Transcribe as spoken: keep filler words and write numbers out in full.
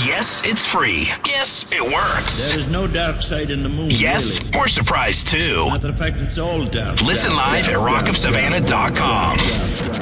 Yes, it's free. Yes, it works. There is no dark side in the moon, Yes, really. we're surprised too. Matter of fact, it's all dark. Listen dark, live dark, at rock of savannah dot com. dark, dark.